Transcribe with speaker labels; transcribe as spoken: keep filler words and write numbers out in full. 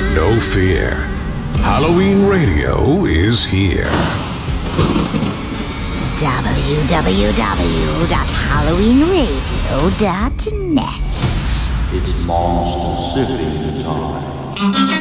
Speaker 1: no fear. Halloween Radio is here.
Speaker 2: w w w dot halloween radio dot net
Speaker 3: It's monster sipping time.